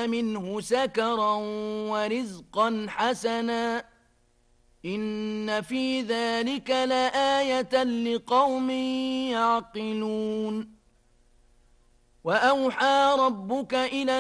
منه سكرا ورزقا حسنا إن في ذلك لآية لقوم يعقلون وأوحى ربك إلى